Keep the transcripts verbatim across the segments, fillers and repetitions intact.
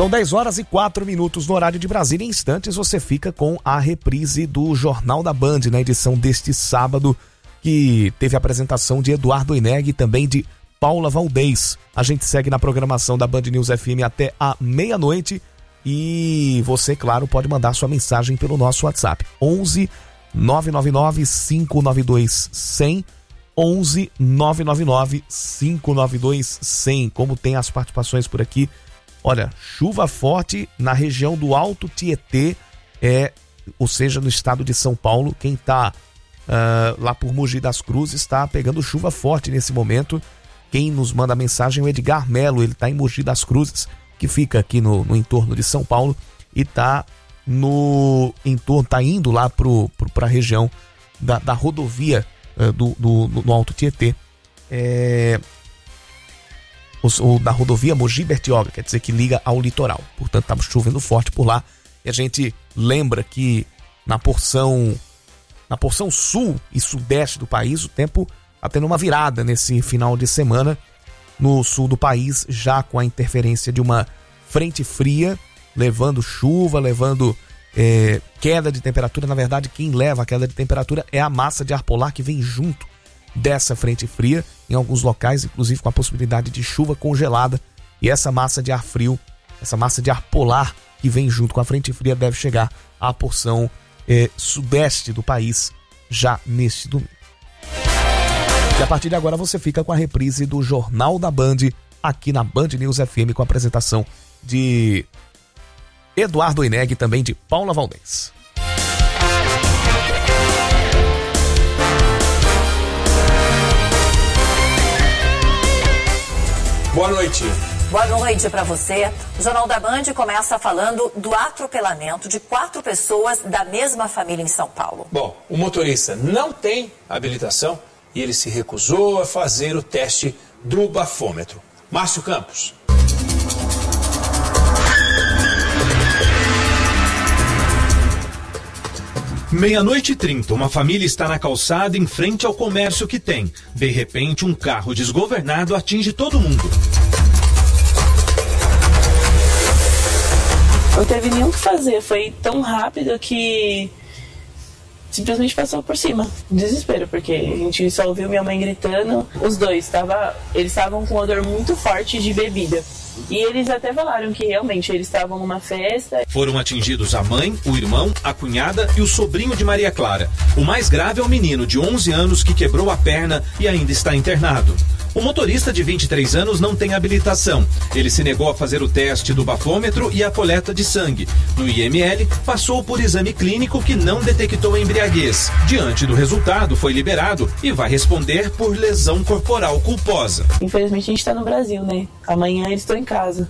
São dez horas e quatro minutos no horário de Brasília. Em instantes você fica com a reprise do Jornal da Band, na edição deste sábado, que teve a apresentação de Eduardo Oineg e também de Paula Valdez. A gente segue na programação da Band News F M até a meia-noite e você, claro, pode mandar sua mensagem pelo nosso WhatsApp. onze nove nove nove cinco nove dois cem, onze nove nove nove cinco nove dois cem. Como tem as participações por aqui? Olha, chuva forte na região do Alto Tietê, é, ou seja, no estado de São Paulo. Quem está uh, lá por Mogi das Cruzes está pegando chuva forte nesse momento. Quem nos manda a mensagem é o Edgar Melo, ele está em Mogi das Cruzes, que fica aqui no, no entorno de São Paulo, e está no entorno, tá indo lá para a região da, da rodovia uh, do, do, do Alto Tietê. É... ou da rodovia Mogi-Bertioga, quer dizer que liga ao litoral. Portanto, estava chovendo forte por lá. E a gente lembra que na porção, na porção sul e sudeste do país, o tempo está tendo uma virada nesse final de semana. No sul do país, já com a interferência de uma frente fria, levando chuva, levando é, queda de temperatura. Na verdade, quem leva a queda de temperatura é a massa de ar polar que vem junto dessa frente fria, em alguns locais, inclusive com a possibilidade de chuva congelada. E essa massa de ar frio, essa massa de ar polar que vem junto com a frente fria deve chegar à porção eh, sudeste do país já neste domingo. E a partir de agora você fica com a reprise do Jornal da Band aqui na Band News F M, com a apresentação de Eduardo Oineg e também de Paula Valdez. Boa noite. Boa noite para você. O Jornal da Band começa falando do atropelamento de quatro pessoas da mesma família em São Paulo. Bom, o motorista não tem habilitação e ele se recusou a fazer o teste do bafômetro. Márcio Campos. Meia-noite e trinta, uma família está na calçada em frente ao comércio que tem. De repente, um carro desgovernado atinge todo mundo. Não teve nem o que fazer, foi tão rápido que simplesmente passou por cima. Desespero, porque a gente só ouviu minha mãe gritando. Os dois, tava, eles estavam com um odor muito forte de bebida. E eles até falaram que realmente eles estavam numa festa. Foram atingidos a mãe, o irmão, a cunhada e o sobrinho de Maria Clara. O mais grave é o menino de onze anos que quebrou a perna e ainda está internado. O motorista de vinte e três anos não tem habilitação. Ele se negou a fazer o teste do bafômetro e a coleta de sangue. No I M L, passou por exame clínico que não detectou embriaguez. Diante do resultado, foi liberado e vai responder por lesão corporal culposa. Infelizmente, a gente está no Brasil, né? Amanhã eles estão em casa.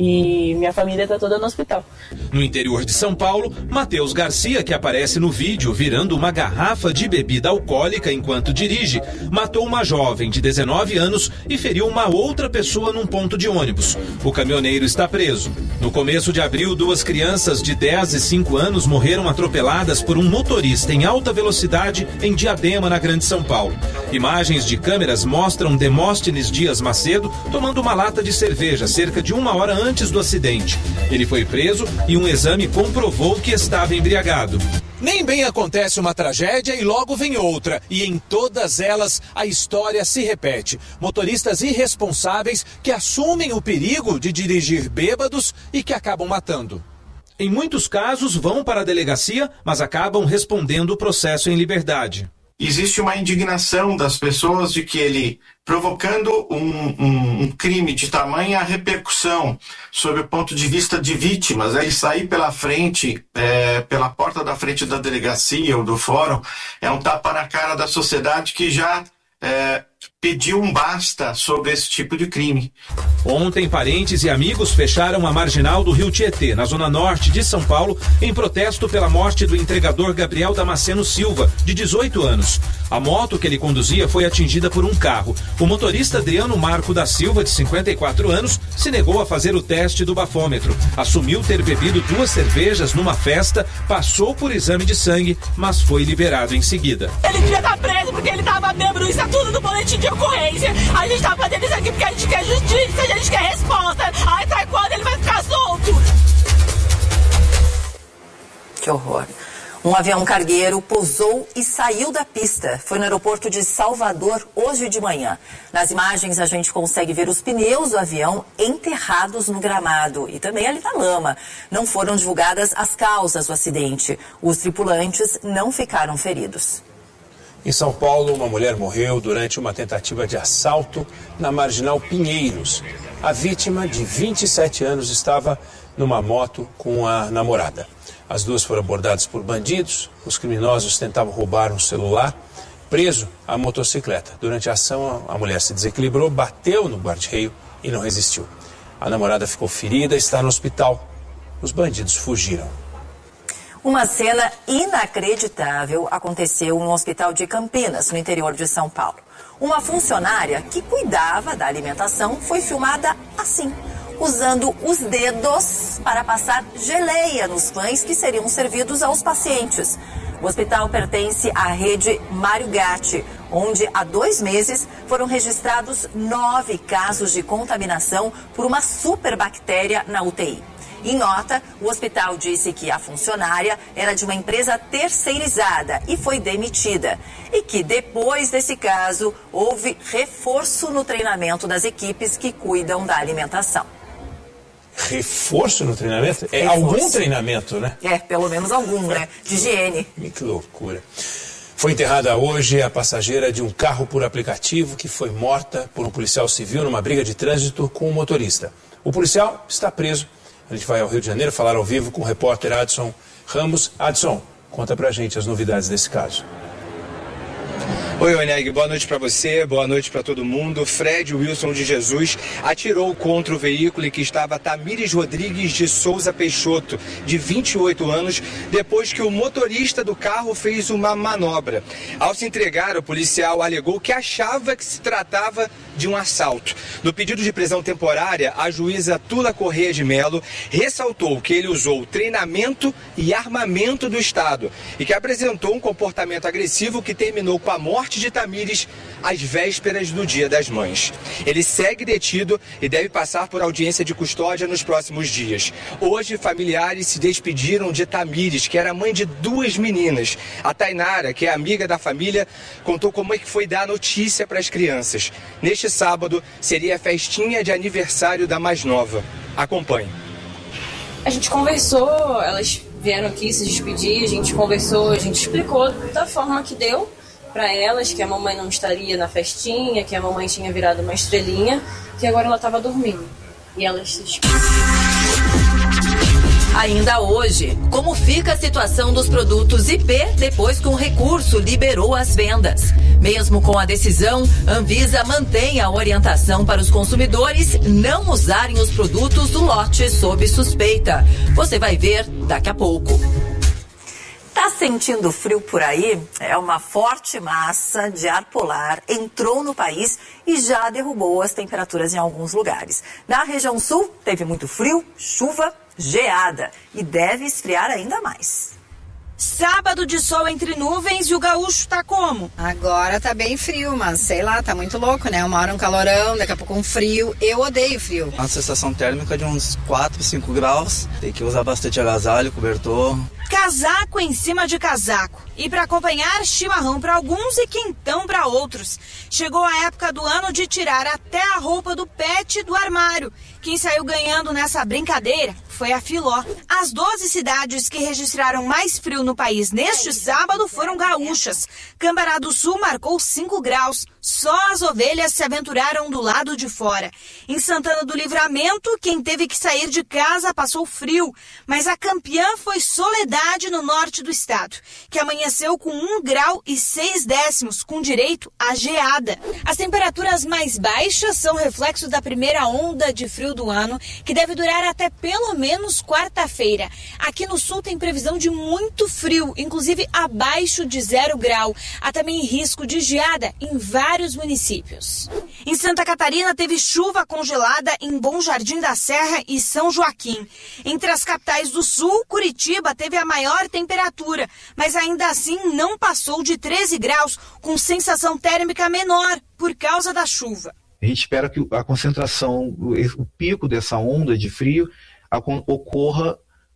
E minha família está toda no hospital. No interior de São Paulo, Matheus Garcia, que aparece no vídeo virando uma garrafa de bebida alcoólica enquanto dirige, matou uma jovem de dezenove anos e feriu uma outra pessoa num ponto de ônibus. O caminhoneiro está preso. No começo de abril, duas crianças de dez e cinco anos morreram atropeladas por um motorista em alta velocidade em Diadema, na Grande São Paulo. Imagens de câmeras mostram Demóstenes Dias Macedo tomando uma lata de cerveja cerca de uma hora antes do acidente. Ele foi preso e um exame comprovou que estava embriagado. Nem bem acontece uma tragédia e logo vem outra. E em todas elas a história se repete. Motoristas irresponsáveis que assumem o perigo de dirigir bêbados e que acabam matando. Em muitos casos vão para a delegacia, mas acabam respondendo o processo em liberdade. Existe uma indignação das pessoas de que ele, provocando um, um, um crime de tamanha repercussão sob o ponto de vista de vítimas, ele sair pela frente, é, pela porta da frente da delegacia ou do fórum, é um tapa na cara da sociedade que já é, pediu um basta sobre esse tipo de crime. Ontem, parentes e amigos fecharam a marginal do Rio Tietê, na zona norte de São Paulo, em protesto pela morte do entregador Gabriel Damasceno Silva, de dezoito anos. A moto que ele conduzia foi atingida por um carro. O motorista Adriano Marco da Silva, de cinquenta e quatro anos, se negou a fazer o teste do bafômetro. Assumiu ter bebido duas cervejas numa festa, passou por exame de sangue, mas foi liberado em seguida. Ele devia estar preso porque ele estava bêbado, isso é tudo no boletim de ocorrência. A gente tá fazendo isso aqui porque a gente quer justiça, a gente quer resposta. Aí sai quando ele vai ficar solto. Um avião cargueiro pousou e saiu da pista. Foi no aeroporto de Salvador hoje de manhã. Nas imagens a gente consegue ver os pneus do avião enterrados no gramado e também ali na lama. Não foram divulgadas as causas do acidente. Os tripulantes não ficaram feridos. Em São Paulo, uma mulher morreu durante uma tentativa de assalto na Marginal Pinheiros. A vítima, de vinte e sete anos, estava numa moto com a namorada. As duas foram abordadas por bandidos. Os criminosos tentavam roubar um celular. Preso a motocicleta. Durante a ação, a mulher se desequilibrou, bateu no guarda-reio e não resistiu. A namorada ficou ferida e está no hospital. Os bandidos fugiram. Uma cena inacreditável aconteceu no hospital de Campinas, no interior de São Paulo. Uma funcionária que cuidava da alimentação foi filmada assim, usando os dedos para passar geleia nos pães que seriam servidos aos pacientes. O hospital pertence à rede Mário Gatti, onde há dois meses foram registrados nove casos de contaminação por uma superbactéria na U T I. Em nota, o hospital disse que a funcionária era de uma empresa terceirizada e foi demitida. E que depois desse caso, houve reforço no treinamento das equipes que cuidam da alimentação. Reforço no treinamento? É Reforço. Algum treinamento, né? É, pelo menos algum, né? De higiene. Que loucura. Foi enterrada hoje a passageira de um carro por aplicativo que foi morta por um policial civil numa briga de trânsito com um motorista. O policial está preso. A gente vai ao Rio de Janeiro falar ao vivo com o repórter Adson Ramos. Adson, conta pra gente as novidades desse caso. Oi, Oneg, boa noite para você, boa noite para todo mundo. Fred Wilson de Jesus atirou contra o veículo em que estava Tamires Rodrigues de Souza Peixoto, de vinte e oito anos, depois que o motorista do carro fez uma manobra. Ao se entregar, o policial alegou que achava que se tratava de um assalto. No pedido de prisão temporária, a juíza Tula Corrêa de Melo ressaltou que ele usou treinamento e armamento do Estado e que apresentou um comportamento agressivo que terminou com a morte de Tamires às vésperas do Dia das Mães. Ele segue detido e deve passar por audiência de custódia nos próximos dias. Hoje, familiares se despediram de Tamires, que era mãe de duas meninas. A Tainara, que é amiga da família, contou como é que foi dar a notícia para as crianças. Neste sábado, seria a festinha de aniversário da mais nova. Acompanhe. A gente conversou, elas vieram aqui se despedir, a gente conversou, a gente explicou da forma que deu para elas, que a mamãe não estaria na festinha, que a mamãe tinha virado uma estrelinha, que agora ela estava dormindo. E elas se despediram. Ainda hoje, como fica a situação dos produtos I P depois que um recurso liberou as vendas? Mesmo com a decisão, Anvisa mantém a orientação para os consumidores não usarem os produtos do lote sob suspeita. Você vai ver daqui a pouco. Tá sentindo frio por aí? É uma forte massa de ar polar entrou no país e já derrubou as temperaturas em alguns lugares. Na região sul, teve muito frio, chuva, geada e deve esfriar ainda mais. Sábado de sol entre nuvens e o gaúcho tá como? Agora tá bem frio, mas sei lá, tá muito louco, né? Uma hora um calorão, daqui a pouco um frio. Eu odeio frio. Uma sensação térmica de uns quatro, cinco graus. Tem que usar bastante agasalho, cobertor. Casaco em cima de casaco. E para acompanhar, chimarrão para alguns e quentão para outros. Chegou a época do ano de tirar até a roupa do pet do armário. Quem saiu ganhando nessa brincadeira foi a Filó. As doze cidades que registraram mais frio no país neste sábado foram gaúchas. Cambará do Sul marcou cinco graus. Só as ovelhas se aventuraram do lado de fora. Em Santana do Livramento, quem teve que sair de casa passou frio. Mas a campeã foi Soledade, no norte do estado, que amanheceu com um grau e seis décimos, com direito à geada. As temperaturas mais baixas são reflexo da primeira onda de frio do ano, que deve durar até pelo menos quarta-feira. Aqui no sul tem previsão de muito frio, inclusive abaixo de zero grau. Há também risco de geada em vários municípios. Em Santa Catarina teve chuva congelada em Bom Jardim da Serra e São Joaquim. Entre as capitais do sul, Curitiba teve a maior temperatura, mas ainda assim não passou de treze graus, com sensação térmica menor por causa da chuva. A gente espera que a concentração, o pico dessa onda de frio ocorra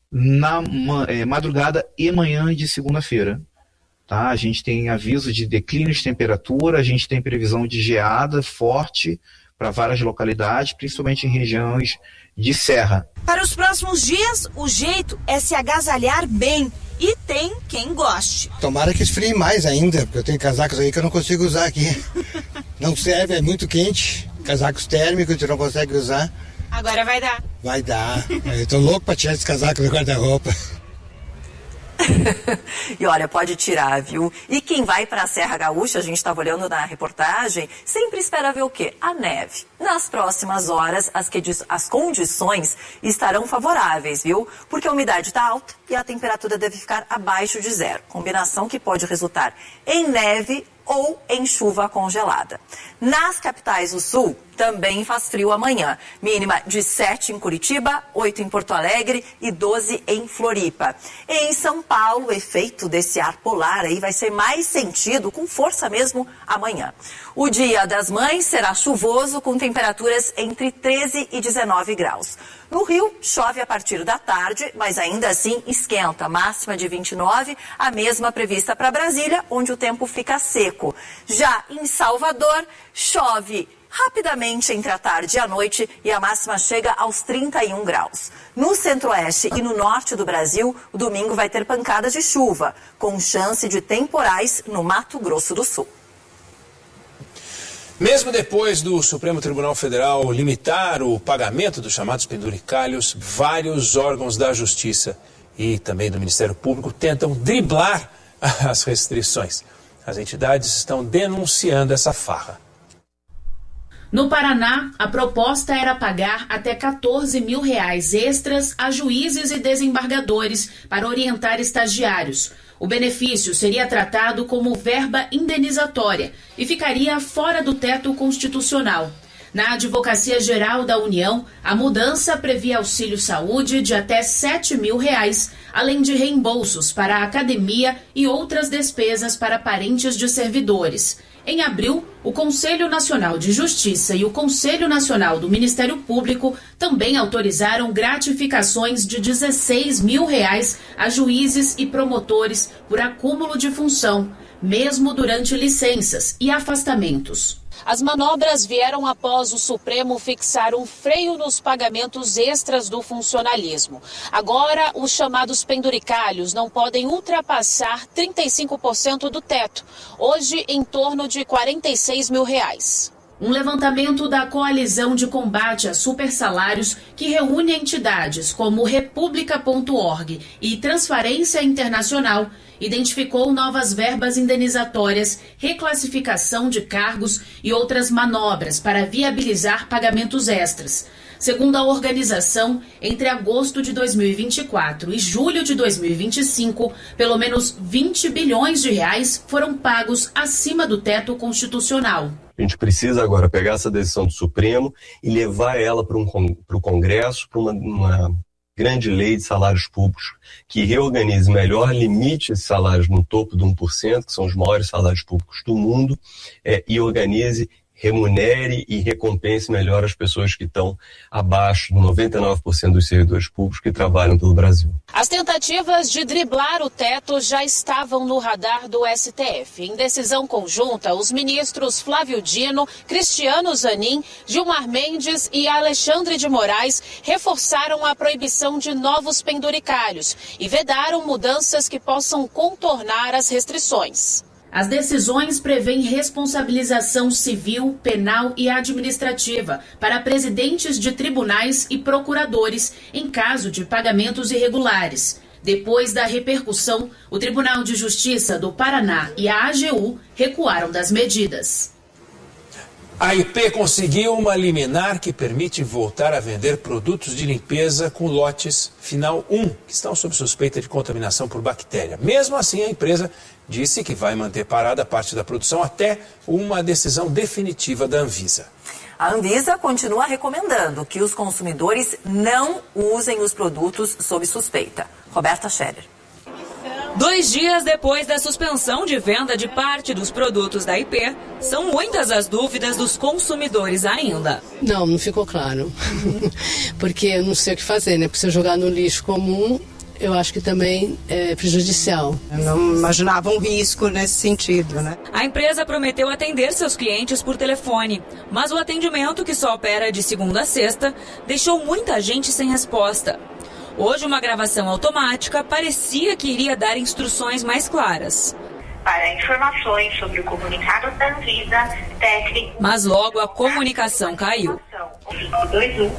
na é, madrugada e manhã de segunda-feira. Tá? A gente tem aviso de declínio de temperatura, a gente tem previsão de geada forte para várias localidades, principalmente em regiões de serra. Para os próximos dias, o jeito é se agasalhar bem. E tem quem goste. Tomara que esfrie mais ainda, porque eu tenho casacos aí que eu não consigo usar aqui. Não serve, é muito quente. Casacos térmicos, tu não consegue usar. Agora vai dar. Vai dar. Eu tô louco pra tirar esse casaco do guarda-roupa. E olha, pode tirar, viu? E quem vai para a Serra Gaúcha, a gente estava olhando na reportagem, sempre espera ver o quê? A neve. Nas próximas horas, as, que, as condições estarão favoráveis, viu? Porque a umidade está alta e a temperatura deve ficar abaixo de zero. Combinação que pode resultar em neve ou em chuva congelada. Nas capitais do sul, também faz frio amanhã. Mínima de sete em Curitiba, oito em Porto Alegre e doze em Floripa. Em São Paulo, o efeito desse ar polar aí vai ser mais sentido, com força mesmo, amanhã. O Dia das Mães será chuvoso, com temperaturas entre treze e dezenove graus. No Rio, chove a partir da tarde, mas ainda assim esquenta. Máxima de vinte e nove, a mesma prevista para Brasília, onde o tempo fica seco. Já em Salvador, chove rapidamente entre a tarde e a noite e a máxima chega aos trinta e um graus. No centro-oeste e no norte do Brasil, o domingo vai ter pancadas de chuva, com chance de temporais no Mato Grosso do Sul. Mesmo depois do Supremo Tribunal Federal limitar o pagamento dos chamados penduricalhos, vários órgãos da Justiça e também do Ministério Público tentam driblar as restrições. As entidades estão denunciando essa farra. No Paraná, a proposta era pagar até quatorze mil reais extras a juízes e desembargadores para orientar estagiários. O benefício seria tratado como verba indenizatória e ficaria fora do teto constitucional. Na Advocacia Geral da União, a mudança previa auxílio saúde de até sete mil reais, além de reembolsos para a academia e outras despesas para parentes de servidores. Em abril, o Conselho Nacional de Justiça e o Conselho Nacional do Ministério Público também autorizaram gratificações de dezesseis mil reais a juízes e promotores por acúmulo de função, mesmo durante licenças e afastamentos. As manobras vieram após o Supremo fixar um freio nos pagamentos extras do funcionalismo. Agora, os chamados penduricalhos não podem ultrapassar trinta e cinco por cento do teto, hoje em torno de quarenta e seis mil reais. Um levantamento da Coalizão de Combate a Supersalários, que reúne entidades como República ponto org e Transparência Internacional, identificou novas verbas indenizatórias, reclassificação de cargos e outras manobras para viabilizar pagamentos extras. Segundo a organização, entre agosto de dois mil e vinte e quatro e julho de dois mil e vinte e cinco, pelo menos vinte bilhões de reais foram pagos acima do teto constitucional. A gente precisa agora pegar essa decisão do Supremo e levar ela para um, para o Congresso, para uma, uma grande lei de salários públicos que reorganize melhor, limite esses salários no topo de um por cento, que são os maiores salários públicos do mundo, é, e organize, remunere e recompense melhor as pessoas que estão abaixo de noventa e nove por cento dos servidores públicos que trabalham pelo Brasil. As tentativas de driblar o teto já estavam no radar do S T F. Em decisão conjunta, os ministros Flávio Dino, Cristiano Zanin, Gilmar Mendes e Alexandre de Moraes reforçaram a proibição de novos penduricalhos e vedaram mudanças que possam contornar as restrições. As decisões prevêem responsabilização civil, penal e administrativa para presidentes de tribunais e procuradores em caso de pagamentos irregulares. Depois da repercussão, o Tribunal de Justiça do Paraná e a A G U recuaram das medidas. A I P conseguiu uma liminar que permite voltar a vender produtos de limpeza com lotes final um, que estão sob suspeita de contaminação por bactéria. Mesmo assim, a empresa disse que vai manter parada parte da produção até uma decisão definitiva da Anvisa. A Anvisa continua recomendando que os consumidores não usem os produtos sob suspeita. Roberta Scherer. Dois dias depois da suspensão de venda de parte dos produtos da I P, são muitas as dúvidas dos consumidores ainda. Não, não ficou claro. Porque eu não sei o que fazer, né? Porque se eu jogar no lixo comum, eu acho que também é prejudicial. Eu não imaginava um risco nesse sentido, né? A empresa prometeu atender seus clientes por telefone, mas o atendimento, que só opera de segunda a sexta, deixou muita gente sem resposta. Hoje, uma gravação automática parecia que iria dar instruções mais claras. Para informações sobre o comunicado da Anvisa, técnico... Mas logo a comunicação caiu. cinco dois um.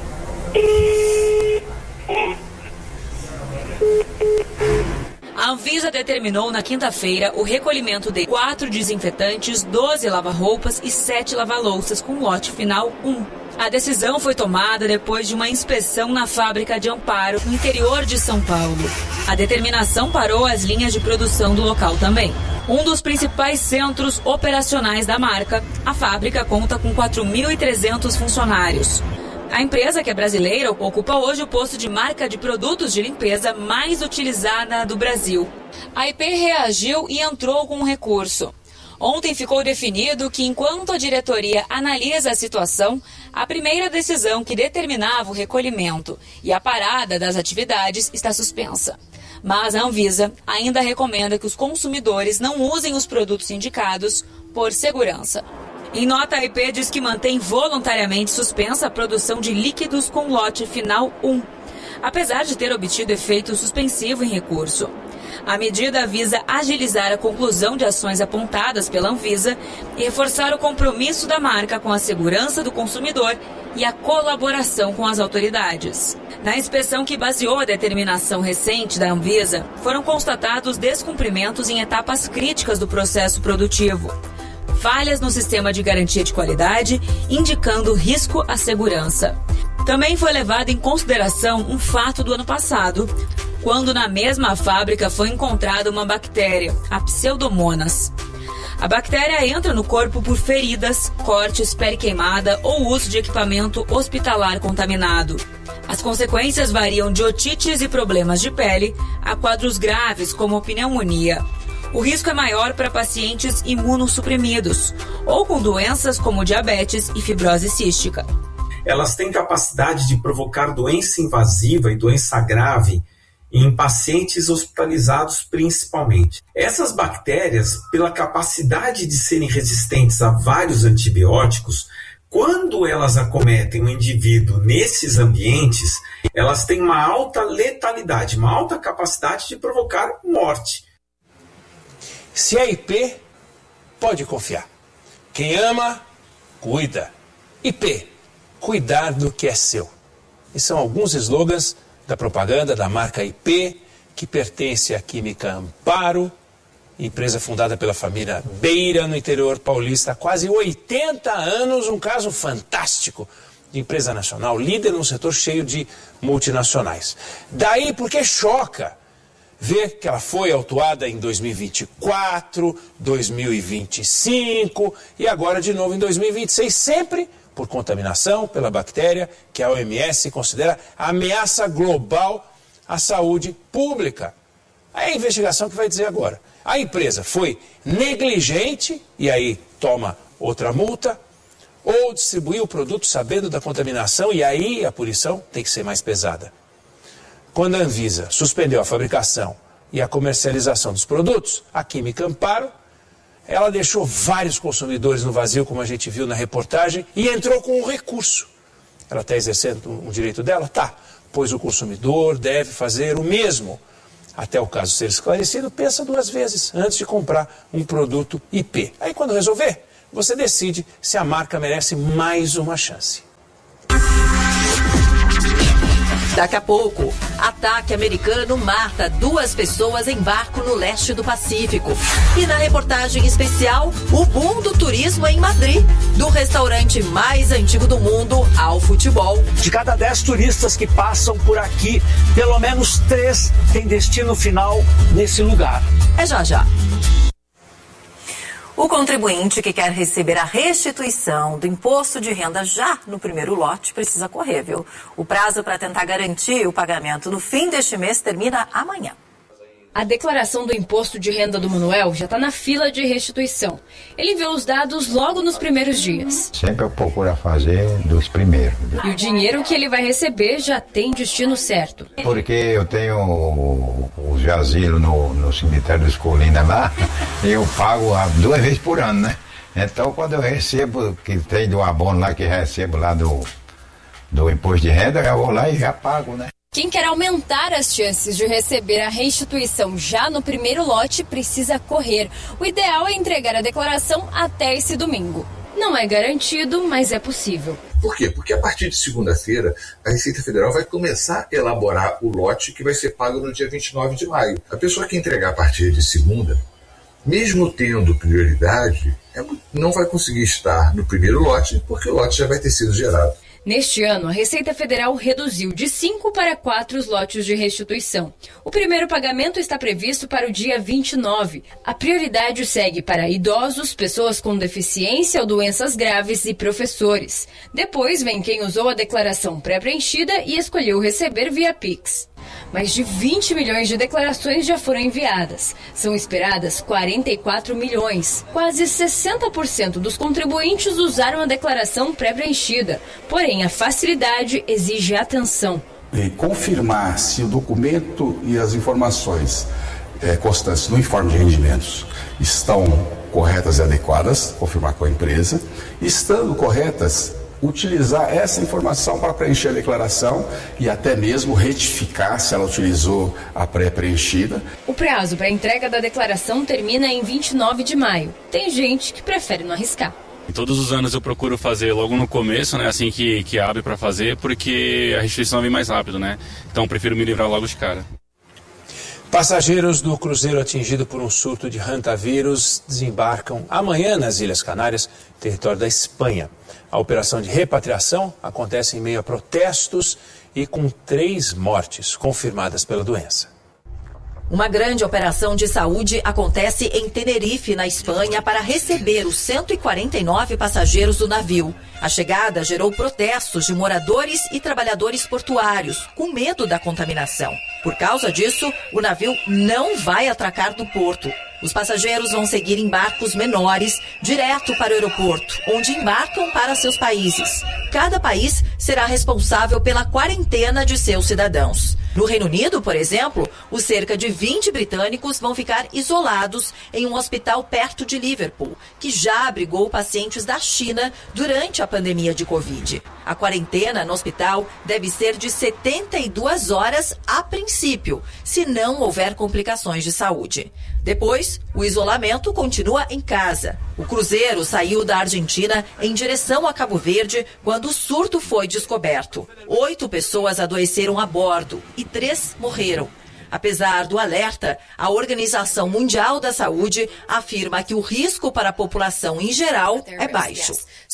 A Anvisa determinou na quinta-feira o recolhimento de quatro desinfetantes, doze lava-roupas e sete lava-louças com lote final um. A decisão foi tomada depois de uma inspeção na fábrica de Amparo, no interior de São Paulo. A determinação parou as linhas de produção do local também. Um dos principais centros operacionais da marca, a fábrica conta com quatro mil e trezentos funcionários. A empresa, que é brasileira, ocupa hoje o posto de marca de produtos de limpeza mais utilizada do Brasil. A I P reagiu e entrou com um recurso. Ontem ficou definido que, enquanto a diretoria analisa a situação, a primeira decisão que determinava o recolhimento e a parada das atividades está suspensa. Mas a Anvisa ainda recomenda que os consumidores não usem os produtos indicados por segurança. Em nota, a I P diz que mantém voluntariamente suspensa a produção de líquidos com lote final um, apesar de ter obtido efeito suspensivo em recurso. A medida visa agilizar a conclusão de ações apontadas pela Anvisa e reforçar o compromisso da marca com a segurança do consumidor e a colaboração com as autoridades. Na inspeção que baseou a determinação recente da Anvisa, foram constatados descumprimentos em etapas críticas do processo produtivo. Falhas no sistema de garantia de qualidade, indicando risco à segurança. Também foi levado em consideração um fato do ano passado, quando na mesma fábrica foi encontrada uma bactéria, a Pseudomonas. A bactéria entra no corpo por feridas, cortes, pele queimada ou uso de equipamento hospitalar contaminado. As consequências variam de otites e problemas de pele a quadros graves como pneumonia. O risco é maior para pacientes imunossuprimidos ou com doenças como diabetes e fibrose cística. Elas têm capacidade de provocar doença invasiva e doença grave em pacientes hospitalizados principalmente. Essas bactérias, pela capacidade de serem resistentes a vários antibióticos, quando elas acometem o indivíduo nesses ambientes, elas têm uma alta letalidade, uma alta capacidade de provocar morte. Se é I P, pode confiar. Quem ama, cuida. I P, cuidar do que é seu. E são alguns slogans da propaganda da marca I P, que pertence à Química Amparo, empresa fundada pela família Beira, no interior paulista, há quase oitenta anos, um caso fantástico de empresa nacional, líder num setor cheio de multinacionais. Daí porque choca ver que ela foi autuada em dois mil e vinte e quatro, dois mil e vinte e cinco e agora de novo em dois mil e vinte e seis, sempre por contaminação pela bactéria que a O M S considera ameaça global à saúde pública. É a investigação que vai dizer agora. A empresa foi negligente, e aí toma outra multa, ou distribuiu o produto sabendo da contaminação, e aí a punição tem que ser mais pesada. Quando a Anvisa suspendeu a fabricação e a comercialização dos produtos, a Química Amparo, ela deixou vários consumidores no vazio, como a gente viu na reportagem, e entrou com um recurso. Ela está exercendo um direito dela? Tá, pois o consumidor deve fazer o mesmo. Até o caso ser esclarecido, pensa duas vezes antes de comprar um produto I P. Aí quando resolver, você decide se a marca merece mais uma chance. Daqui a pouco, ataque americano mata duas pessoas em barco no leste do Pacífico. E na reportagem especial, o boom do turismo em Madrid, do restaurante mais antigo do mundo ao futebol. De cada dez turistas que passam por aqui, pelo menos três têm destino final nesse lugar. É já já. O contribuinte que quer receber a restituição do imposto de renda já no primeiro lote precisa correr, viu? O prazo para tentar garantir o pagamento no fim deste mês termina amanhã. A declaração do imposto de renda do Manuel já está na fila de restituição. Ele enviou os dados logo nos primeiros dias. Sempre eu procuro fazer dos primeiros. E o dinheiro que ele vai receber já tem destino certo. Porque eu tenho o, o jazilo no, no cemitério dos Colinas lá, e eu pago duas vezes por ano, né? Então quando eu recebo, que tem do abono lá que recebo lá do, do imposto de renda, eu vou lá e já pago, né? Quem quer aumentar as chances de receber a restituição já no primeiro lote precisa correr. O ideal é entregar a declaração até esse domingo. Não é garantido, mas é possível. Por quê? Porque a partir de segunda-feira, a Receita Federal vai começar a elaborar o lote que vai ser pago no dia vinte e nove de maio. A pessoa que entregar a partir de segunda, mesmo tendo prioridade, não vai conseguir estar no primeiro lote, porque o lote já vai ter sido gerado. Neste ano, a Receita Federal reduziu de cinco para quatro os lotes de restituição. O primeiro pagamento está previsto para o dia vinte e nove. A prioridade segue para idosos, pessoas com deficiência ou doenças graves e professores. Depois vem quem usou a declaração pré-preenchida e escolheu receber via Pix. Mais de vinte milhões de declarações já foram enviadas. São esperadas quarenta e quatro milhões. Quase sessenta por cento dos contribuintes usaram a declaração pré-preenchida. Porém, a facilidade exige atenção. E confirmar se o documento e as informações é, constantes no informe de rendimentos estão corretas e adequadas, confirmar com a empresa. Estando corretas, utilizar essa informação para preencher a declaração e até mesmo retificar se ela utilizou a pré-preenchida. O prazo para a entrega da declaração termina em vinte e nove de maio. Tem gente que prefere não arriscar. Todos os anos eu procuro fazer logo no começo, né, assim que, que abre para fazer, porque a restituição vem mais rápido, né? Então eu prefiro me livrar logo de cara. Passageiros do cruzeiro atingido por um surto de hantavírus desembarcam amanhã nas Ilhas Canárias, território da Espanha. A operação de repatriação acontece em meio a protestos e com três mortes confirmadas pela doença. Uma grande operação de saúde acontece em Tenerife, na Espanha, para receber os cento e quarenta e nove passageiros do navio. A chegada gerou protestos de moradores e trabalhadores portuários, com medo da contaminação. Por causa disso, o navio não vai atracar no porto. Os passageiros vão seguir em barcos menores, direto para o aeroporto, onde embarcam para seus países. Cada país será responsável pela quarentena de seus cidadãos. No Reino Unido, por exemplo, os cerca de vinte britânicos vão ficar isolados em um hospital perto de Liverpool, que já abrigou pacientes da China durante a pandemia de Covid. A quarentena no hospital deve ser de setenta e duas horas a princípio, se não houver complicações de saúde. Depois, o isolamento continua em casa. O cruzeiro saiu da Argentina em direção a Cabo Verde quando o surto foi descoberto. Oito pessoas adoeceram a bordo e três morreram. Apesar do alerta, a Organização Mundial da Saúde afirma que o risco para a população em geral é baixo.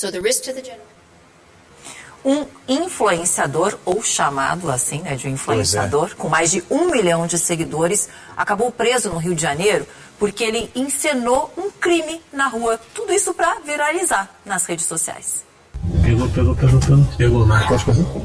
Um influenciador, ou chamado assim, né, de influenciador, é. com mais de um milhão de seguidores, acabou preso no Rio de Janeiro porque ele encenou um crime na rua. Tudo isso para viralizar nas redes sociais. Pegou, pegou, pegou, pegou. Pegou, Marcos.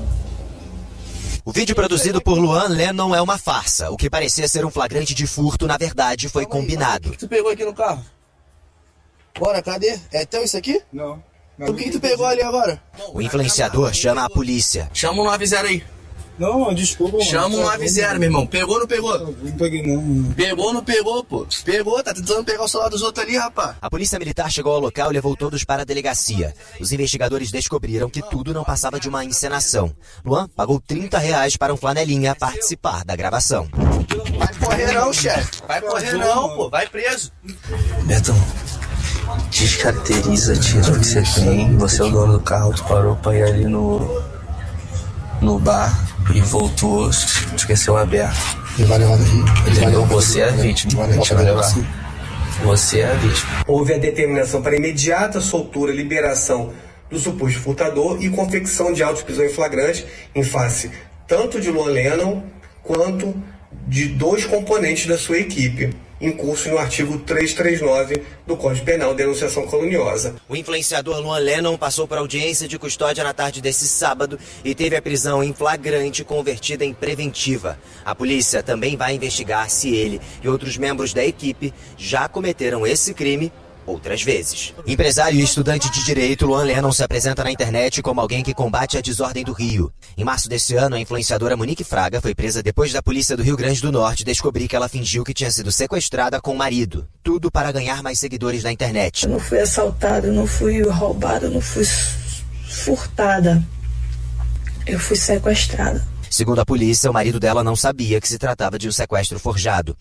O vídeo produzido por Luan Lennon é uma farsa. O que parecia ser um flagrante de furto, na verdade, foi combinado. O que tu pegou aqui no carro? Bora, cadê? É teu isso aqui? Não. O que, que tu pegou ali agora? O influenciador chama a polícia. Chama um nove zero aí. Não, desculpa, mano. Chama um nove zero, meu irmão. Pegou ou não pegou? Não peguei, não. Pegou ou não pegou, pô? Pegou, tá tentando pegar o celular dos outros ali, rapaz. A polícia militar chegou ao local e levou todos para a delegacia. Os investigadores descobriram que tudo não passava de uma encenação. Luan pagou trinta reais para um flanelinha participar da gravação. Vai correr não, chefe. Vai correr não, pô. Vai preso. Betão, descaracteriza, tira o que você tem. Você é o dono do carro, tu parou pra ir ali no, no bar e voltou, esqueceu aberto. Entendeu? Você é a vítima. Pode levar. Você é a vítima. Houve a determinação para imediata soltura, liberação do suposto furtador e confecção de auto de prisão em flagrante em face tanto de Luan Lennon quanto de dois componentes da sua equipe. em curso no artigo trezentos e trinta e nove do Código Penal, denunciação caluniosa. O influenciador Luan Lennon passou por audiência de custódia na tarde desse sábado e teve a prisão em flagrante convertida em preventiva. A polícia também vai investigar se ele e outros membros da equipe já cometeram esse crime outras vezes. Empresário e estudante de direito, Luan Lennon se apresenta na internet como alguém que combate a desordem do Rio. Em março desse ano, a influenciadora Monique Fraga foi presa depois da polícia do Rio Grande do Norte descobrir que ela fingiu que tinha sido sequestrada com o marido. Tudo para ganhar mais seguidores na internet. Eu não fui assaltada, eu não fui roubada, eu não fui furtada. Eu fui sequestrada. Segundo a polícia, o marido dela não sabia que se tratava de um sequestro forjado.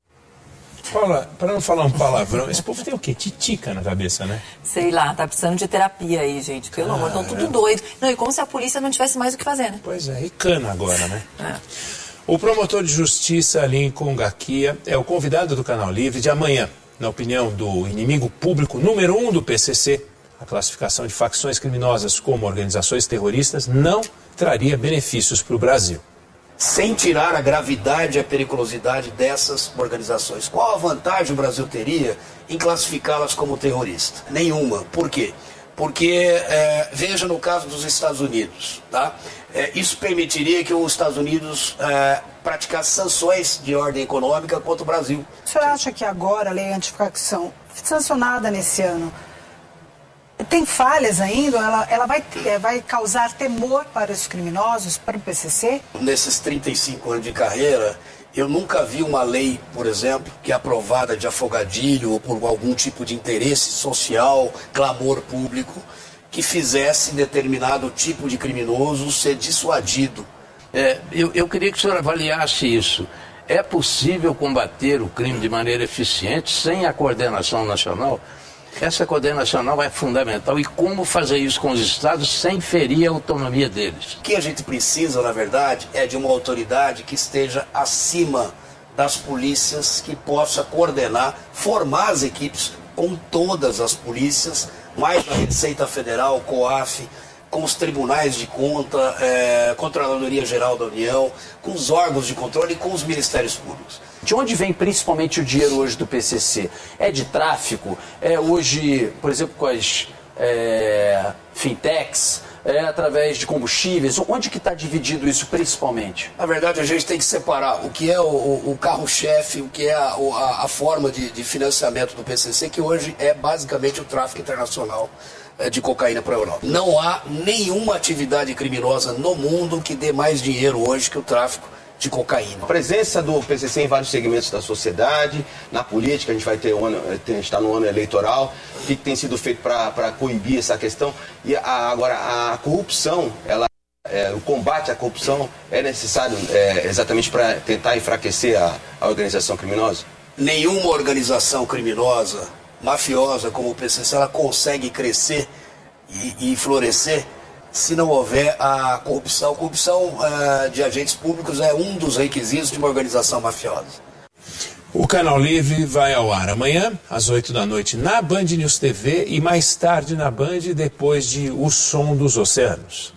Fala, para não falar um palavrão, esse povo tem o quê? Titica na cabeça, né? Sei lá, tá precisando de terapia aí, gente. Pelo amor, estão tudo doido. Não, e como se a polícia não tivesse mais o que fazer, né? Pois é, e cana agora, né? É. O promotor de justiça Lincoln Gaquia é o convidado do Canal Livre de amanhã. Na opinião do inimigo público número um do P C C, a classificação de facções criminosas como organizações terroristas não traria benefícios para o Brasil. Sem tirar a gravidade e a periculosidade dessas organizações. Qual a vantagem o Brasil teria em classificá-las como terroristas? Nenhuma. Por quê? Porque, é, veja no caso dos Estados Unidos, tá? É, isso permitiria que os Estados Unidos é, praticasse sanções de ordem econômica contra o Brasil. O senhor acha que agora a lei antifacção, sancionada nesse ano, tem falhas ainda? Ela, ela vai, vai causar temor para os criminosos, para o P C C? Nesses trinta e cinco anos de carreira, eu nunca vi uma lei, por exemplo, que é aprovada de afogadilho ou por algum tipo de interesse social, clamor público, que fizesse determinado tipo de criminoso ser dissuadido. É, eu, eu queria que o senhor avaliasse isso. É possível combater o crime de maneira eficiente sem a coordenação nacional? Essa coordenação nacional é fundamental. E como fazer isso com os estados sem ferir a autonomia deles? O que a gente precisa, na verdade, é de uma autoridade que esteja acima das polícias, que possa coordenar, formar as equipes com todas as polícias, mais a Receita Federal, COAF, com os tribunais de conta, é, Controladoria Geral da União, com os órgãos de controle e com os ministérios públicos. De onde vem principalmente o dinheiro hoje do P C C? É de tráfico? É hoje, por exemplo, com as é, fintechs? É através de combustíveis? Onde que está dividido isso principalmente? Na verdade, a gente tem que separar o que é o, o carro-chefe, o que é a, a, a forma de, de financiamento do P C C, que hoje é basicamente o tráfico internacional de cocaína para a Europa. Não há nenhuma atividade criminosa no mundo que dê mais dinheiro hoje que o tráfico de cocaína. A presença do P C C em vários segmentos da sociedade, na política, a gente vai ter um ano, a gente está no ano eleitoral, o que, que tem sido feito para coibir essa questão? E a, agora, a corrupção, ela, é, o combate à corrupção é necessário é, exatamente para tentar enfraquecer a, a organização criminosa? Nenhuma organização criminosa, mafiosa como o P C C, ela consegue crescer e, e florescer se não houver a corrupção. Corrupção uh, de agentes públicos é um dos requisitos de uma organização mafiosa. O Canal Livre vai ao ar amanhã, às oito da noite, na Band News T V e mais tarde na Band, depois de O Som dos Oceanos.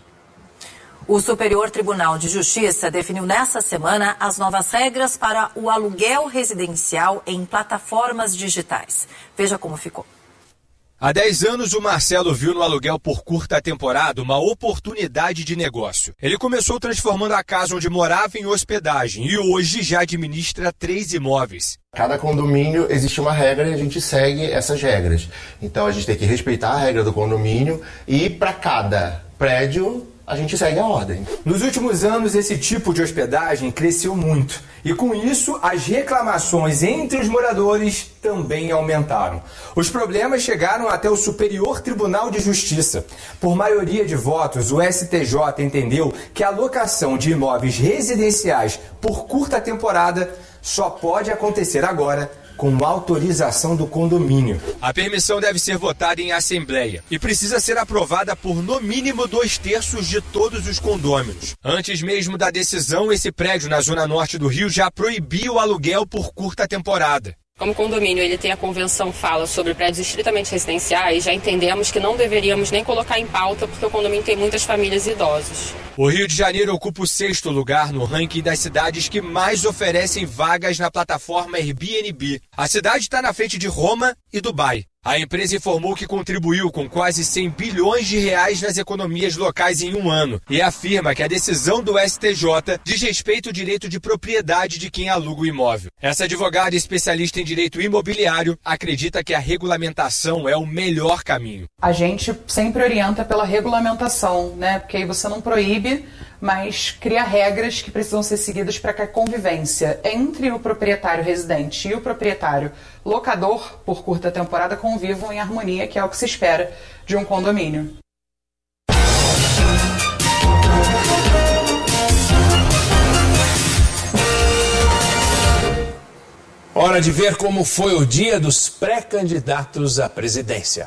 O Superior Tribunal de Justiça definiu nesta semana as novas regras para o aluguel residencial em plataformas digitais. Veja como ficou. Há dez anos, o Marcelo viu no aluguel por curta temporada uma oportunidade de negócio. Ele começou transformando a casa onde morava em hospedagem e hoje já administra três imóveis. Cada condomínio existe uma regra e a gente segue essas regras. Então a gente tem que respeitar a regra do condomínio e para cada prédio a gente segue a ordem. Nos últimos anos, esse tipo de hospedagem cresceu muito. E com isso, as reclamações entre os moradores também aumentaram. Os problemas chegaram até o Superior Tribunal de Justiça. Por maioria de votos, o S T J entendeu que a locação de imóveis residenciais por curta temporada só pode acontecer agora com autorização do condomínio. A permissão deve ser votada em assembleia e precisa ser aprovada por no mínimo dois terços de todos os condôminos. Antes mesmo da decisão, esse prédio na zona norte do Rio já proibia o aluguel por curta temporada. Como o condomínio ele tem a convenção fala sobre prédios estritamente residenciais, já entendemos que não deveríamos nem colocar em pauta porque o condomínio tem muitas famílias e idosos. O Rio de Janeiro ocupa o sexto lugar no ranking das cidades que mais oferecem vagas na plataforma Airbnb. A cidade está na frente de Roma e Dubai. A empresa informou que contribuiu com quase cem bilhões de reais nas economias locais em um ano e afirma que a decisão do S T J diz respeito ao direito de propriedade de quem aluga o imóvel. Essa advogada especialista em direito imobiliário acredita que a regulamentação é o melhor caminho. A gente sempre orienta pela regulamentação, né? Porque aí você não proíbe, mas cria regras que precisam ser seguidas para que a convivência entre o proprietário residente e o proprietário locador por curta temporada convivam em harmonia, que é o que se espera de um condomínio. Hora de ver como foi o dia dos pré-candidatos à presidência.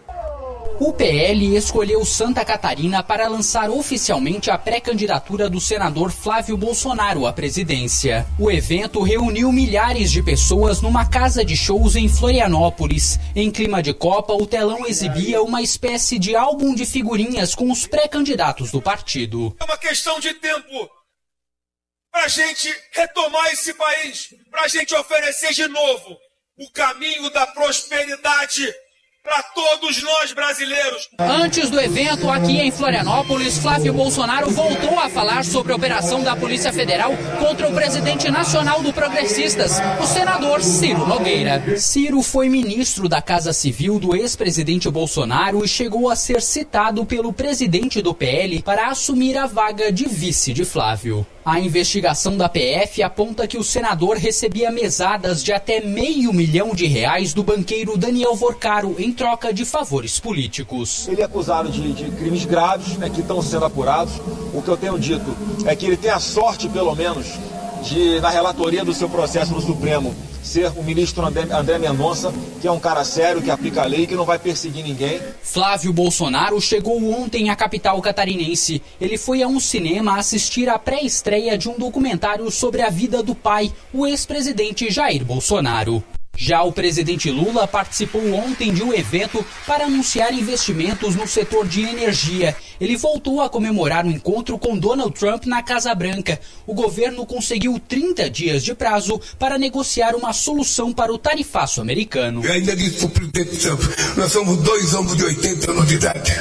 O P L escolheu Santa Catarina para lançar oficialmente a pré-candidatura do senador Flávio Bolsonaro à presidência. O evento reuniu milhares de pessoas numa casa de shows em Florianópolis. Em clima de Copa, o telão exibia uma espécie de álbum de figurinhas com os pré-candidatos do partido. É uma questão de tempo para a gente retomar esse país, para a gente oferecer de novo o caminho da prosperidade para todos nós brasileiros. Antes do evento aqui em Florianópolis, Flávio Bolsonaro voltou a falar sobre a operação da Polícia Federal contra o presidente nacional do Progressistas, o senador Ciro Nogueira. Ciro foi ministro da Casa Civil do ex-presidente Bolsonaro e chegou a ser citado pelo presidente do P L para assumir a vaga de vice de Flávio. A investigação da P F aponta que o senador recebia mesadas de até meio milhão de reais do banqueiro Daniel Vorcaro em troca de favores políticos. Ele é acusado de, de crimes graves, né, que estão sendo apurados. O que eu tenho dito é que ele tem a sorte, pelo menos, de, na relatoria do seu processo no Supremo, ser o ministro André, André Mendonça, que é um cara sério, que aplica a lei, que não vai perseguir ninguém. Flávio Bolsonaro chegou ontem à capital catarinense. Ele foi a um cinema assistir à pré-estreia de um documentário sobre a vida do pai, o ex-presidente Jair Bolsonaro. Já o presidente Lula participou ontem de um evento para anunciar investimentos no setor de energia. Ele voltou a comemorar o encontro com Donald Trump na Casa Branca. O governo conseguiu trinta dias de prazo para negociar uma solução para o tarifaço americano. Eu ainda disse para o presidente Trump, nós somos dois homens de oitenta anos de idade.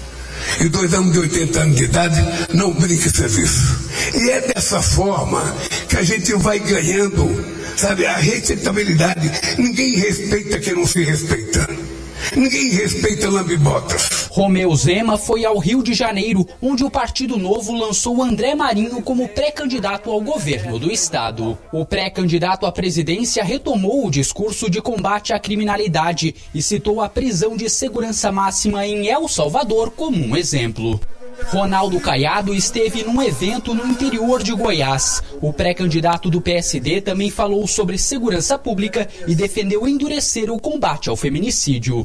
E dois homens de oitenta anos de idade não brinca serviço. E é dessa forma que a gente vai ganhando, sabe, a respeitabilidade. Ninguém respeita quem não se respeita. Ninguém respeita lambibotas. Romeu Zema foi ao Rio de Janeiro, onde o Partido Novo lançou André Marinho como pré-candidato ao governo do estado. O pré-candidato à presidência retomou o discurso de combate à criminalidade e citou a prisão de segurança máxima em El Salvador como um exemplo. Ronaldo Caiado esteve num evento no interior de Goiás. O pré-candidato do P S D também falou sobre segurança pública e defendeu endurecer o combate ao feminicídio.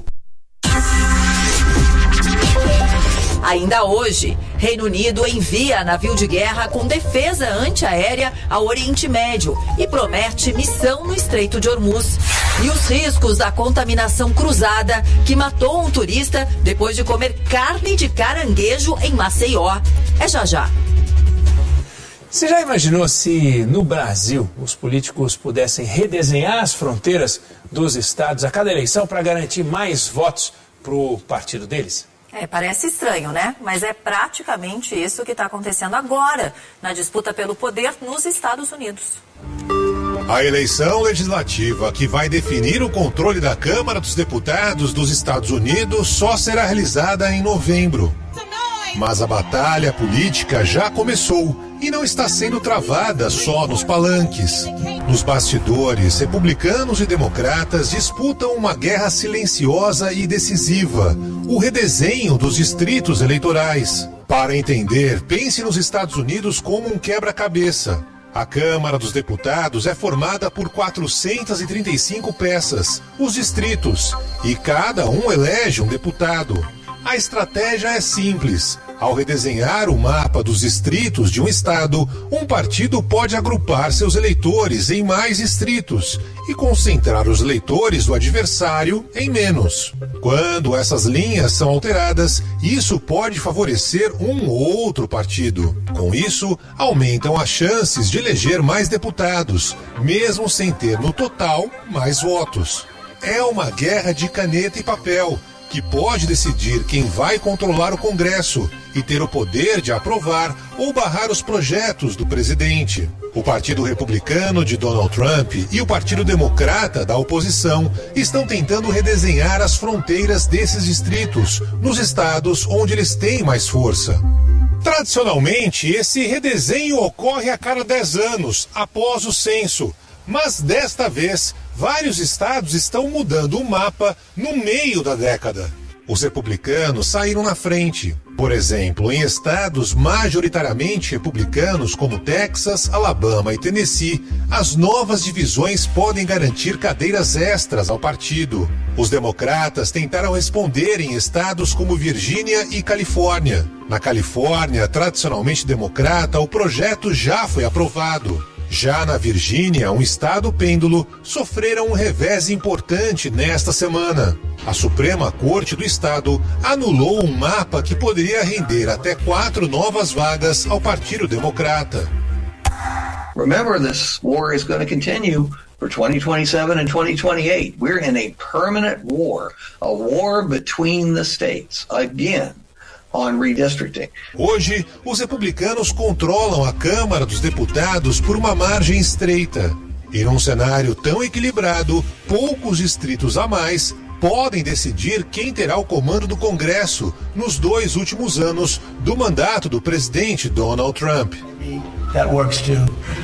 Ainda hoje, Reino Unido envia navio de guerra com defesa antiaérea ao Oriente Médio e promete missão no Estreito de Hormuz. E os riscos da contaminação cruzada que matou um turista depois de comer carne de caranguejo em Maceió. É já já. Você já imaginou se no Brasil os políticos pudessem redesenhar as fronteiras dos estados a cada eleição para garantir mais votos para o partido deles? É, parece estranho, né? Mas é praticamente isso que está acontecendo agora na disputa pelo poder nos Estados Unidos. A eleição legislativa que vai definir o controle da Câmara dos Deputados dos Estados Unidos só será realizada em novembro. Mas a batalha política já começou e não está sendo travada só nos palanques. Nos bastidores, republicanos e democratas disputam uma guerra silenciosa e decisiva, o redesenho dos distritos eleitorais. Para entender, pense nos Estados Unidos como um quebra-cabeça. A Câmara dos Deputados é formada por quatrocentas e trinta e cinco peças, os distritos, e cada um elege um deputado. A estratégia é simples. Ao redesenhar o mapa dos distritos de um estado, um partido pode agrupar seus eleitores em mais distritos e concentrar os eleitores do adversário em menos. Quando essas linhas são alteradas, isso pode favorecer um ou outro partido. Com isso, aumentam as chances de eleger mais deputados, mesmo sem ter no total mais votos. É uma guerra de caneta e papel, que pode decidir quem vai controlar o Congresso e ter o poder de aprovar ou barrar os projetos do presidente. O Partido Republicano de Donald Trump e o Partido Democrata da oposição estão tentando redesenhar as fronteiras desses distritos, nos estados onde eles têm mais força. Tradicionalmente, esse redesenho ocorre a cada dez anos, após o censo. Mas desta vez, vários estados estão mudando o mapa no meio da década. Os republicanos saíram na frente. Por exemplo, em estados majoritariamente republicanos como Texas, Alabama e Tennessee, as novas divisões podem garantir cadeiras extras ao partido. Os democratas tentaram responder em estados como Virgínia e Califórnia. Na Califórnia, tradicionalmente democrata, o projeto já foi aprovado. Já na Virgínia, um estado pêndulo, sofreram um revés importante nesta semana. A Suprema Corte do Estado anulou um mapa que poderia render até quatro novas vagas ao Partido Democrata. Remember, this war is going to continue for twenty twenty-seven and twenty twenty-eight. We're in a permanent war, a war between the states, again. On redistricting. Hoje, os republicanos controlam a Câmara dos Deputados por uma margem estreita. E num cenário tão equilibrado, poucos distritos a mais podem decidir quem terá o comando do Congresso nos dois últimos anos do mandato do presidente Donald Trump. That works too.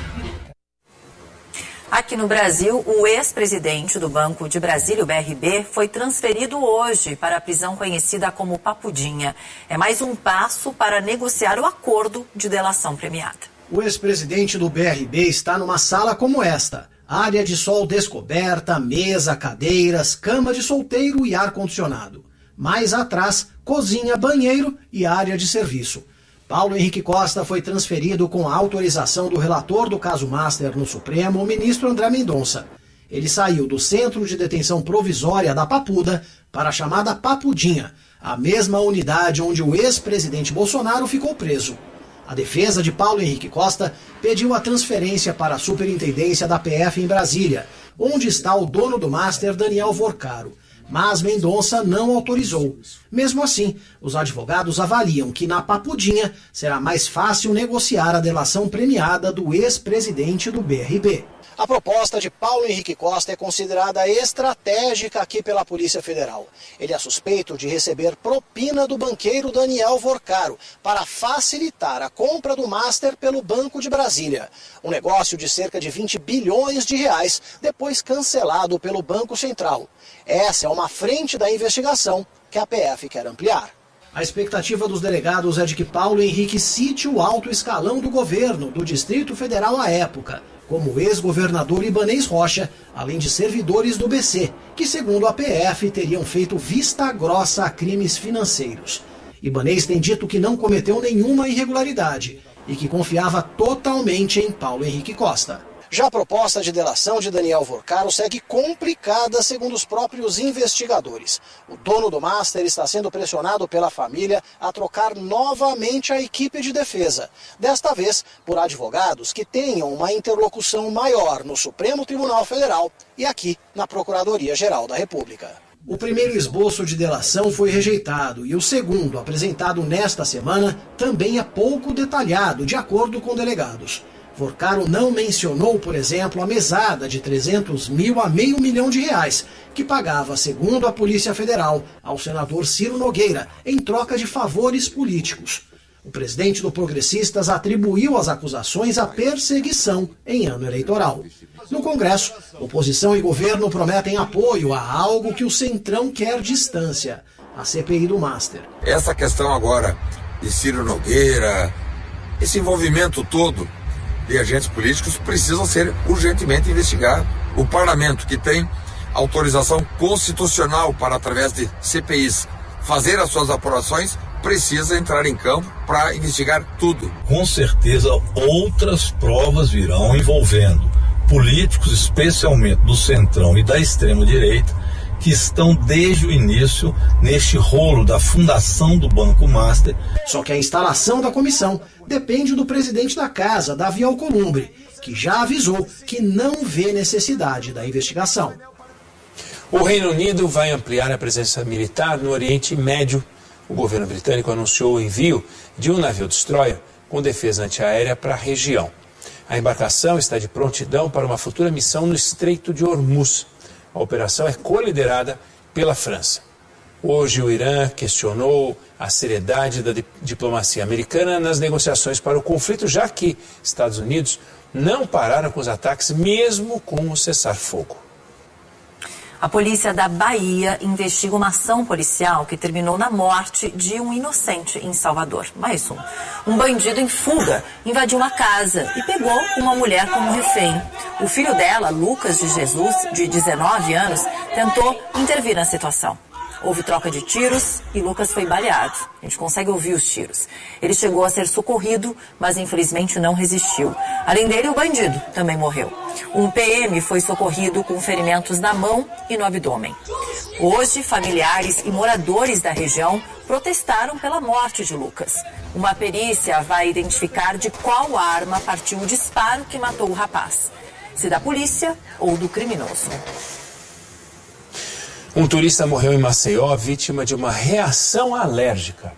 Aqui no Brasil, o ex-presidente do Banco de Brasília, o B R B, foi transferido hoje para a prisão conhecida como Papudinha. É mais um passo para negociar o acordo de delação premiada. O ex-presidente do B R B está numa sala como esta. Área de sol descoberta, mesa, cadeiras, cama de solteiro e ar-condicionado. Mais atrás, cozinha, banheiro e área de serviço. Paulo Henrique Costa foi transferido com a autorização do relator do caso Master no Supremo, o ministro André Mendonça. Ele saiu do Centro de Detenção Provisória da Papuda para a chamada Papudinha, a mesma unidade onde o ex-presidente Bolsonaro ficou preso. A defesa de Paulo Henrique Costa pediu a transferência para a superintendência da P F em Brasília, onde está o dono do Master, Daniel Vorcaro. Mas Mendonça não autorizou. Mesmo assim, os advogados avaliam que na Papudinha será mais fácil negociar a delação premiada do ex-presidente do B R B. A proposta de Paulo Henrique Costa é considerada estratégica aqui pela Polícia Federal. Ele é suspeito de receber propina do banqueiro Daniel Vorcaro para facilitar a compra do Master pelo Banco de Brasília. Um negócio de cerca de vinte bilhões de reais, depois cancelado pelo Banco Central. Essa é uma frente da investigação que a P F quer ampliar. A expectativa dos delegados é de que Paulo Henrique cite o alto escalão do governo do Distrito Federal à época, como o ex-governador Ibanez Rocha, além de servidores do B C, que, segundo a P F, teriam feito vista grossa a crimes financeiros. Ibanez tem dito que não cometeu nenhuma irregularidade e que confiava totalmente em Paulo Henrique Costa. Já a proposta de delação de Daniel Vorcaro segue complicada, segundo os próprios investigadores. O dono do Master está sendo pressionado pela família a trocar novamente a equipe de defesa. Desta vez, por advogados que tenham uma interlocução maior no Supremo Tribunal Federal e aqui na Procuradoria-Geral da República. O primeiro esboço de delação foi rejeitado e o segundo, apresentado nesta semana, também é pouco detalhado, de acordo com delegados. Vorcaro não mencionou, por exemplo, a mesada de trezentos mil a meio milhão de reais, que pagava, segundo a Polícia Federal, ao senador Ciro Nogueira, em troca de favores políticos. O presidente do Progressistas atribuiu as acusações à perseguição em ano eleitoral. No Congresso, oposição e governo prometem apoio a algo que o Centrão quer distância, a C P I do Master. Essa questão agora de Ciro Nogueira, esse envolvimento todo de agentes políticos precisam ser urgentemente investigados. O parlamento, que tem autorização constitucional para, através de C P Is, fazer as suas apurações, precisa entrar em campo para investigar tudo. Com certeza outras provas virão envolvendo políticos, especialmente do centrão e da extrema-direita, que estão desde o início neste rolo da fundação do Banco Master. Só que a instalação da comissão depende do presidente da casa, Davi Alcolumbre, que já avisou que não vê necessidade da investigação. O Reino Unido vai ampliar a presença militar no Oriente Médio. O governo britânico anunciou o envio de um navio destroyer com defesa antiaérea para a região. A embarcação está de prontidão para uma futura missão no Estreito de Hormuz. A operação é co-liderada pela França. Hoje, o Irã questionou a seriedade da diplomacia americana nas negociações para o conflito, já que Estados Unidos não pararam com os ataques, mesmo com o cessar-fogo. A polícia da Bahia investiga uma ação policial que terminou na morte de um inocente em Salvador. Mais um. Um bandido em fuga invadiu uma casa e pegou uma mulher como refém. O filho dela, Lucas de Jesus, de dezenove anos, tentou intervir na situação. Houve troca de tiros e Lucas foi baleado. A gente consegue ouvir os tiros. Ele chegou a ser socorrido, mas infelizmente não resistiu. Além dele, o bandido também morreu. Um P M foi socorrido com ferimentos na mão e no abdômen. Hoje, familiares e moradores da região protestaram pela morte de Lucas. Uma perícia vai identificar de qual arma partiu o disparo que matou o rapaz. Se da polícia ou do criminoso. Um turista morreu em Maceió, vítima de uma reação alérgica.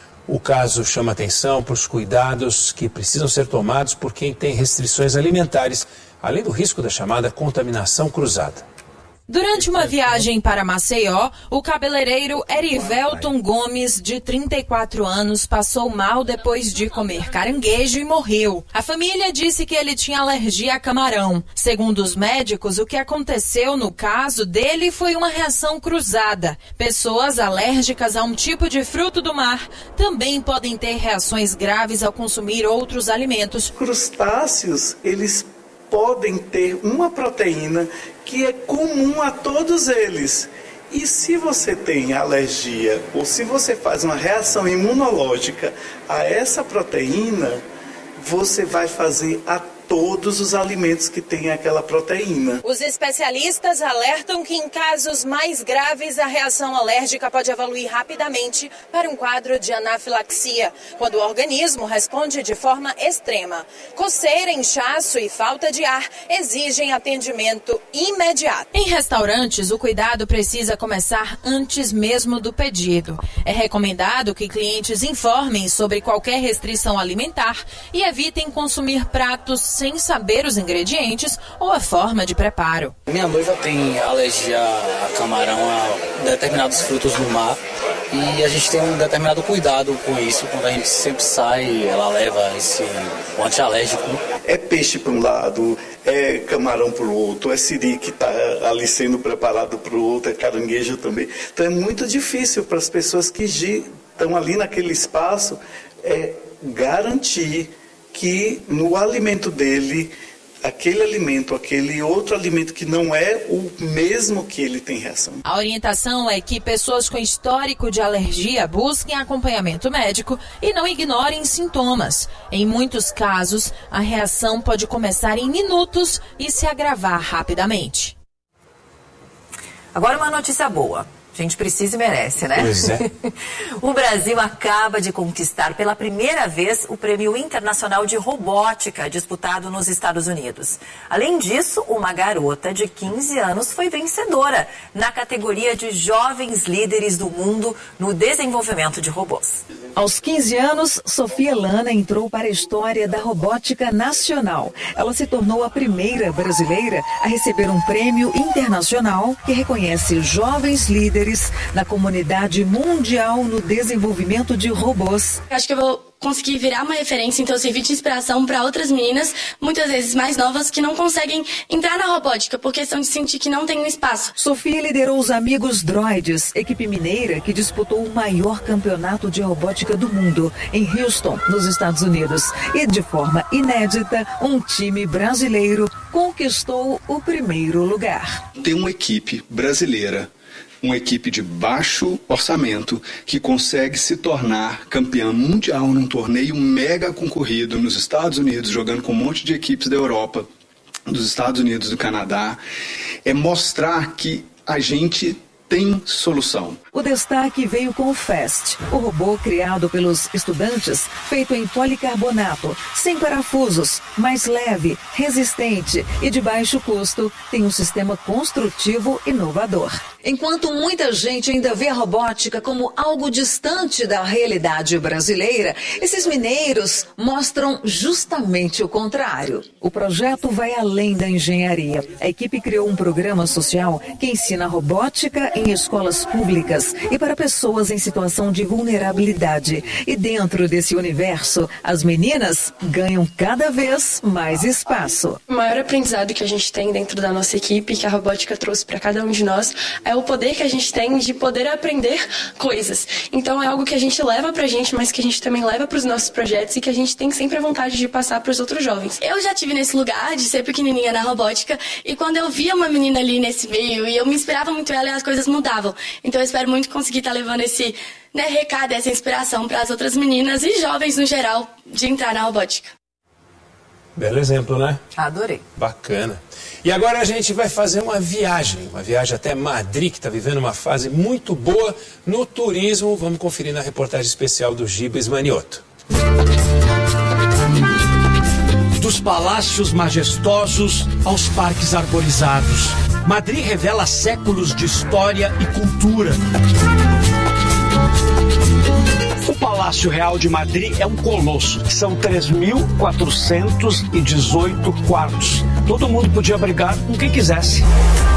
O caso chama atenção para os cuidados que precisam ser tomados por quem tem restrições alimentares, além do risco da chamada contaminação cruzada. Durante uma viagem para Maceió, o cabeleireiro Erivelton Gomes, de trinta e quatro anos, passou mal depois de comer caranguejo e morreu. A família disse que ele tinha alergia a camarão. Segundo os médicos, o que aconteceu no caso dele foi uma reação cruzada. Pessoas alérgicas a um tipo de fruto do mar também podem ter reações graves ao consumir outros alimentos. Crustáceos, eles podem ter uma proteína que é comum a todos eles. E se você tem alergia ou se você faz uma reação imunológica a essa proteína, você vai fazer a todos os alimentos que têm aquela proteína. Os especialistas alertam que em casos mais graves a reação alérgica pode evoluir rapidamente para um quadro de anafilaxia, quando o organismo responde de forma extrema. Coceira, inchaço e falta de ar exigem atendimento imediato. Em restaurantes, o cuidado precisa começar antes mesmo do pedido. É recomendado que clientes informem sobre qualquer restrição alimentar e evitem consumir pratos sem saber os ingredientes ou a forma de preparo. Minha noiva tem alergia a camarão, a determinados frutos do mar, e a gente tem um determinado cuidado com isso. Quando a gente sempre sai, ela leva esse antialérgico. É peixe para um lado, é camarão para o outro, é siri que está ali sendo preparado para o outro, é caranguejo também. Então é muito difícil para as pessoas que estão ali naquele espaço é, garantir que no alimento dele, aquele alimento, aquele outro alimento que não é o mesmo que ele tem reação. A orientação é que pessoas com histórico de alergia busquem acompanhamento médico e não ignorem sintomas. Em muitos casos, a reação pode começar em minutos e se agravar rapidamente. Agora uma notícia boa. A gente precisa e merece, né? Pois é. O Brasil acaba de conquistar pela primeira vez o Prêmio Internacional de Robótica, disputado nos Estados Unidos. Além disso, uma garota de quinze anos foi vencedora na categoria de Jovens Líderes do Mundo no desenvolvimento de robôs. Aos quinze anos, Sofia Lana entrou para a história da robótica nacional. Ela se tornou a primeira brasileira a receber um prêmio internacional que reconhece jovens líderes na comunidade mundial no desenvolvimento de robôs. Acho que eu vou conseguir virar uma referência, então servir de inspiração para outras meninas, muitas vezes mais novas, que não conseguem entrar na robótica por questão de sentir que não tem um espaço. Sofia liderou os Amigos Droids, equipe mineira que disputou o maior campeonato de robótica do mundo, em Houston, nos Estados Unidos. E de forma inédita, um time brasileiro conquistou o primeiro lugar. Tem uma equipe brasileira uma equipe de baixo orçamento que consegue se tornar campeã mundial num torneio mega concorrido nos Estados Unidos, jogando com um monte de equipes da Europa, dos Estados Unidos, do Canadá, é mostrar que a gente tem solução. O destaque veio com o Fast, o robô criado pelos estudantes, feito em policarbonato, sem parafusos, mais leve, resistente e de baixo custo, tem um sistema construtivo inovador. Enquanto muita gente ainda vê a robótica como algo distante da realidade brasileira, esses mineiros mostram justamente o contrário. O projeto vai além da engenharia. A equipe criou um programa social que ensina robótica em escolas públicas e para pessoas em situação de vulnerabilidade. E dentro desse universo, as meninas ganham cada vez mais espaço. O maior aprendizado que a gente tem dentro da nossa equipe, que a robótica trouxe para cada um de nós, é o poder que a gente tem de poder aprender coisas. Então é algo que a gente leva pra gente, mas que a gente também leva para os nossos projetos e que a gente tem sempre a vontade de passar para os outros jovens. Eu já tive nesse lugar de ser pequenininha na robótica e quando eu via uma menina ali nesse meio e eu me inspirava muito ela e as coisas mudavam. Então eu espero muito conseguir estar levando esse, né, recado, essa inspiração para as outras meninas e jovens no geral de entrar na robótica. Belo exemplo, né? Adorei. Bacana. E agora a gente vai fazer uma viagem, uma viagem até Madrid, que está vivendo uma fase muito boa no turismo. Vamos conferir na reportagem especial do Gibas Manioto. Dos palácios majestosos aos parques arborizados, Madrid revela séculos de história e cultura. O Palácio Real de Madrid é um colosso. São três mil quatrocentos e dezoito quartos. Todo mundo podia brigar com quem quisesse.